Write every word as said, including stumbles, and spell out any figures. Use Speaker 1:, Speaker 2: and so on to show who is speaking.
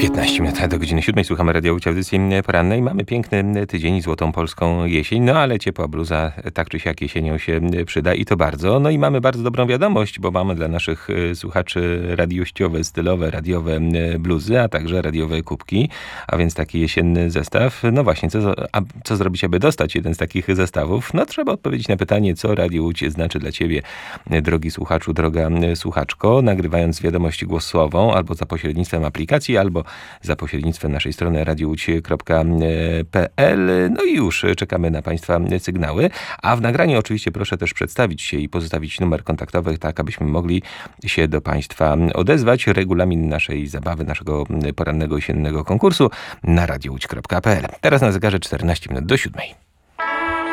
Speaker 1: piętnaście minut do godziny siódmej. Słuchamy Radio Łódź, audycji porannej. Mamy piękny tydzień, złotą polską jesień, no ale ciepła bluza tak czy siak jesienią się przyda i to bardzo. No i mamy bardzo dobrą wiadomość, bo mamy dla naszych słuchaczy radiościowe, stylowe, radiowe bluzy, a także radiowe kubki, a więc taki jesienny zestaw. No właśnie, co, a co zrobić, aby dostać jeden z takich zestawów? No trzeba odpowiedzieć na pytanie, co Radio Łódź znaczy dla ciebie, drogi słuchaczu, droga słuchaczko, nagrywając wiadomość głosową albo za pośrednictwem aplikacji, albo za pośrednictwem naszej strony radio łódź kropka p l. No i już czekamy na Państwa sygnały. A w nagraniu oczywiście proszę też przedstawić się i pozostawić numer kontaktowy, tak abyśmy mogli się do Państwa odezwać. Regulamin naszej zabawy, naszego porannego jesiennego konkursu na radio łódź kropka p l. Teraz na zegarze czternaście minut do siódmej.